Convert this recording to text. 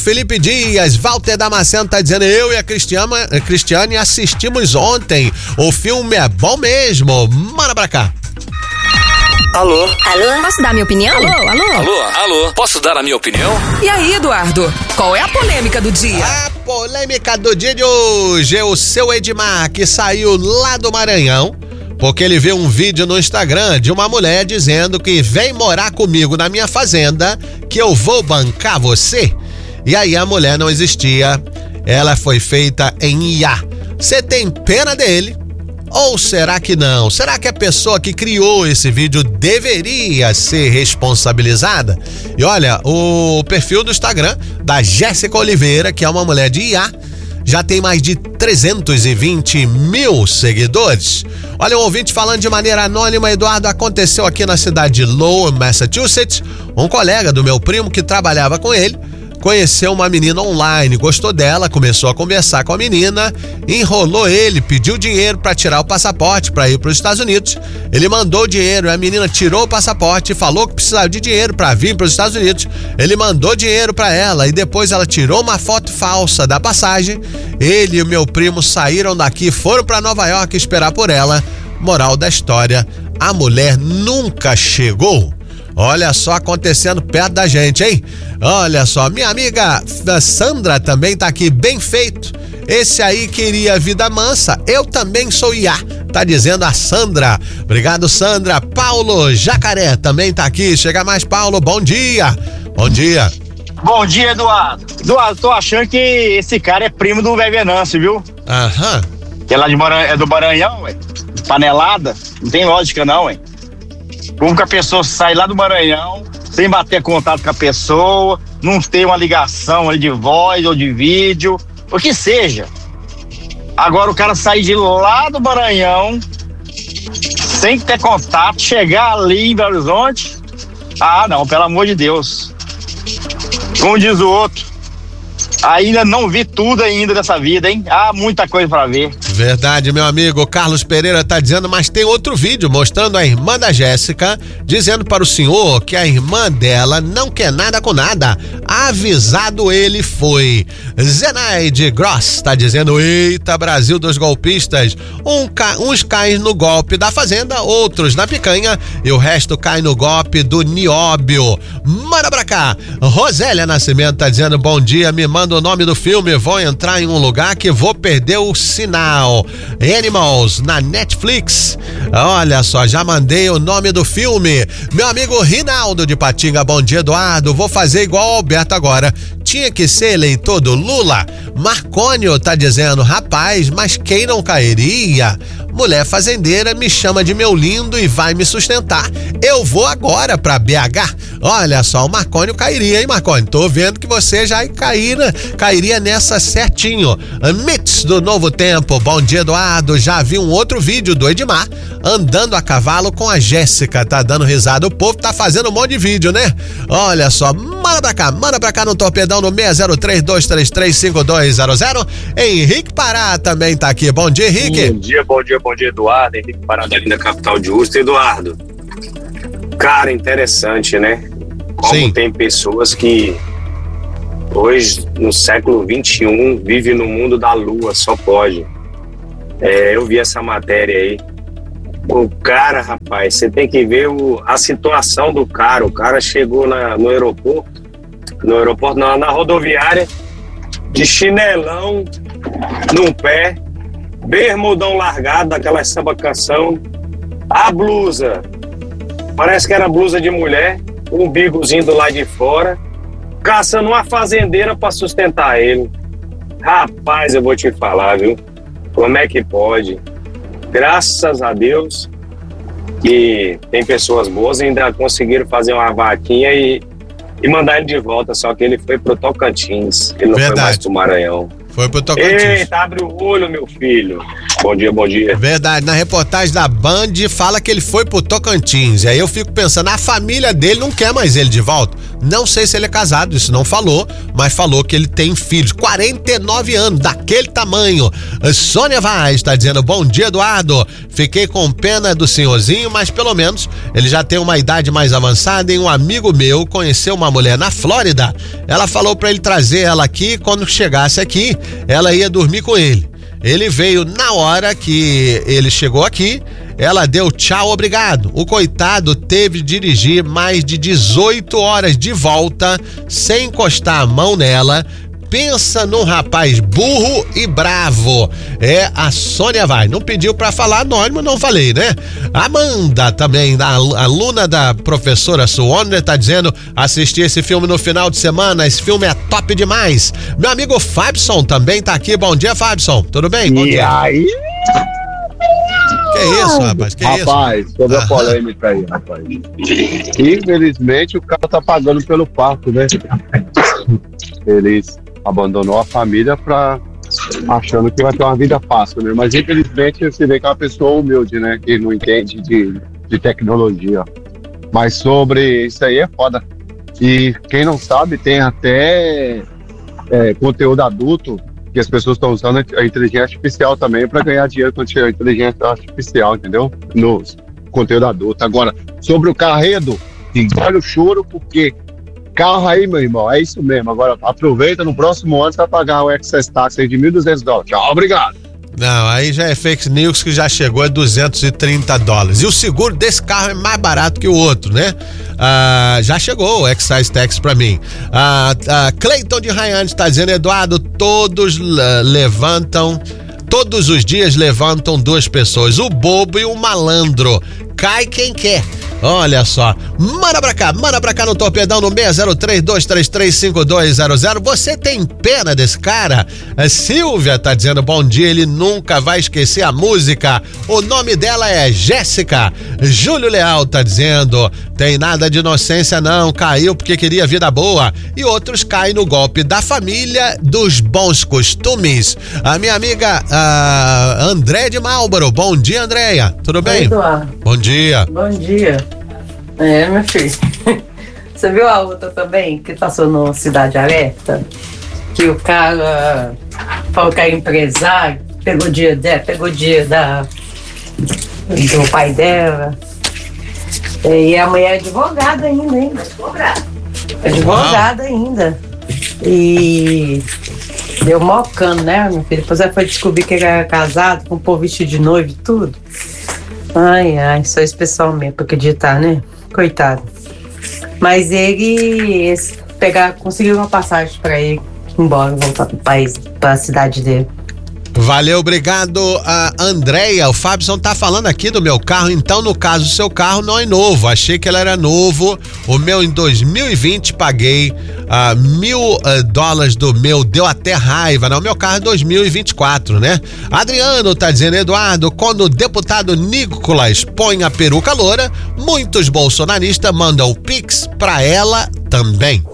Felipe Dias, Walter Damasceno tá dizendo, eu e a Cristiane assistimos ontem, o filme é bom mesmo, manda pra cá. Alô? Alô? Posso dar minha opinião? Alô? Posso dar a minha opinião? E aí, Eduardo, qual é a polêmica do dia? A polêmica do dia de hoje é o seu Edmar, que saiu lá do Maranhão, porque ele viu um vídeo no Instagram de uma mulher dizendo que vem morar comigo na minha fazenda, que eu vou bancar você. E aí a mulher não existia, ela foi feita em IA. Você tem pena dele? Ou será que não? Será que a pessoa que criou esse vídeo deveria ser responsabilizada? E olha, o perfil do Instagram da Jéssica Oliveira, que é uma mulher de IA, já tem mais de 320 mil seguidores. Olha, um ouvinte falando de maneira anônima, Eduardo, aconteceu aqui na cidade de Lowell, Massachusetts. Um colega do meu primo que trabalhava com ele conheceu uma menina online, gostou dela, começou a conversar com a menina, enrolou ele, pediu dinheiro para tirar o passaporte para ir para os Estados Unidos. Ele mandou dinheiro, a menina tirou o passaporte, falou que precisava de dinheiro para vir para os Estados Unidos. Ele mandou dinheiro para ela e depois ela tirou uma foto falsa da passagem. Ele e o meu primo saíram daqui, foram para Nova York esperar por ela. Moral da história, a mulher nunca chegou. Olha só acontecendo perto da gente, hein? Olha só, minha amiga Sandra também tá aqui, bem feito. Esse aí queria vida mansa, eu também sou IA, tá dizendo a Sandra. Obrigado, Sandra. Paulo Jacaré também tá aqui, chega mais, Paulo, bom dia. Bom dia. Bom dia, Eduardo. Eduardo, tô achando que esse cara é primo do Velho Venâncio, viu? Aham. Que é lá é do Maranhão, ué. Panelada, não tem lógica não, ué. Como que a pessoa sai lá do Maranhão, sem bater contato com a pessoa, não ter uma ligação ali de voz ou de vídeo, o que seja. Agora o cara sair de lá do Maranhão, sem ter contato, chegar ali em Belo Horizonte, ah não, pelo amor de Deus. Como diz o outro, ainda não vi tudo ainda dessa vida, hein? Há muita coisa pra ver. Verdade, meu amigo. Carlos Pereira tá dizendo, mas tem outro vídeo mostrando a irmã da Jéssica dizendo para o senhor que a irmã dela não quer nada com nada. Avisado ele foi. Zenaide Gross tá dizendo, eita Brasil dos golpistas. Uns caem no golpe da fazenda, outros na picanha e o resto cai no golpe do nióbio. Manda pra cá. Rosélia Nascimento tá dizendo, bom dia, me manda o nome do filme, vou entrar em um lugar que vou perder o sinal. Animals, na Netflix. Olha só, já mandei o nome do filme. Meu amigo Rinaldo de Patinga, bom dia, Eduardo. Vou fazer igual ao Alberto agora. Tinha que ser eleitor do Lula. Marcônio tá dizendo, rapaz, mas quem não cairia? Mulher fazendeira me chama de meu lindo e vai me sustentar. Eu vou agora pra BH. Olha só, o Marcônio cairia, hein, Marcônio? Tô vendo que você já cairia nessa certinho. Mits do Novo Tempo, bom dia, Eduardo. Já vi um outro vídeo do Edmar andando a cavalo com a Jéssica. Tá dando risada. O povo tá fazendo um monte de vídeo, né? Olha só, manda pra cá no torpedão no 603-233-5200. Henrique Pará também tá aqui. Bom dia, Henrique. Bom dia, Eduardo. Henrique Pará, daqui da capital de Justo. Eduardo, cara, interessante, né? Como Sim. Tem pessoas que hoje, no século XXI, vivem no mundo da lua, só pode. Eu vi essa matéria aí. O cara, rapaz, você tem que ver a situação do cara. O cara chegou na rodoviária, de chinelão no pé, bermudão largado, daquela samba canção, a blusa, parece que era blusa de mulher, um umbigozinho do lado de fora, caçando uma fazendeira para sustentar ele. Rapaz, eu vou te falar, viu? Como é que pode? Graças a Deus que tem pessoas boas, ainda conseguiram fazer uma vaquinha e mandar ele de volta, só que ele foi pro Tocantins, ele não foi mais pro Maranhão. Foi pro Tocantins. Eita, abre o olho, meu filho. Bom dia, bom dia. Verdade, na reportagem da Band fala que ele foi pro Tocantins. E aí eu fico pensando, a família dele não quer mais ele de volta. Não sei se ele é casado, isso não falou, mas falou que ele tem filhos. 49 anos, daquele tamanho. A Sônia Vaz está dizendo, bom dia, Eduardo. Fiquei com pena do senhorzinho, mas pelo menos ele já tem uma idade mais avançada e um amigo meu conheceu uma mulher na Flórida. Ela falou pra ele trazer ela aqui, quando chegasse aqui, ela ia dormir com ele. Ele veio na hora que ele chegou aqui, ela deu tchau, obrigado. O coitado teve de dirigir mais de 18 horas de volta, sem encostar a mão nela. Pensa num rapaz burro e bravo. É a Sônia Vai. Não pediu pra falar anônimo, não falei, né? Amanda também, a aluna da professora Suonder, tá dizendo, assisti esse filme no final de semana, esse filme é top demais. Meu amigo Fabson também tá aqui. Bom dia, Fabson. Tudo bem? Bom dia. Aí? Que isso, rapaz? Que rapaz, isso? Sobre a polêmica aí, rapaz. Infelizmente o cara tá pagando pelo parto, né? Eles abandonou a família achando que vai ter uma vida fácil, né? Mas infelizmente você vê que é uma pessoa humilde, né? Que não entende de tecnologia. Mas sobre isso aí é foda. E quem não sabe, tem até conteúdo adulto que as pessoas estão usando a inteligência artificial também para ganhar dinheiro com a inteligência artificial, entendeu? No conteúdo adulto. Agora, sobre o Carredo, olha o choro, porque carro aí, meu irmão, é isso mesmo. Agora, aproveita, no próximo ano você vai pagar o excess tax aí de $1.200. Tchau, obrigado. Não, aí já é fake news, que já chegou a $230. E o seguro desse carro é mais barato que o outro, né? Já chegou o excise tax pra mim. Cleiton de Rayane está dizendo, Eduardo, todos os dias levantam duas pessoas, o bobo e o malandro. Cai quem quer. Olha só, manda pra cá no Torpedão no 603-233-5200. Você tem pena desse cara? A Silvia tá dizendo, bom dia, ele nunca vai esquecer a música. O nome dela é Jéssica. Júlio Leal tá dizendo, tem nada de inocência não, caiu porque queria vida boa. E outros caem no golpe da família dos bons costumes. A minha amiga André de Marlboro, bom dia, Andréia, tudo bem? Eduardo. Bom dia. Bom dia. Meu filho. Você viu a outra também, que passou no Cidade Alerta? Que o cara falou que era empresário, pegou o dia do pai dela. E a mulher é advogada ainda, hein? Advogada ainda. E deu mó cano, né, meu filho? Depois ela foi descobrir que ele era casado, com um povo vestido de noivo e tudo. Ai, só esse pessoal mesmo pra acreditar, né? Coitado. Mas eles conseguiram uma passagem pra ele ir embora, voltar pro país, pra cidade dele. Valeu, obrigado, Andréia. O Fabson tá falando aqui do meu carro, então no caso o seu carro não é novo, achei que ele era novo. O meu em 2020 paguei $1.000 do meu, deu até raiva, não, o meu carro é 2024, né? Adriano tá dizendo, Eduardo, quando o deputado Nicolas põe a peruca loura, muitos bolsonaristas mandam o Pix pra ela também.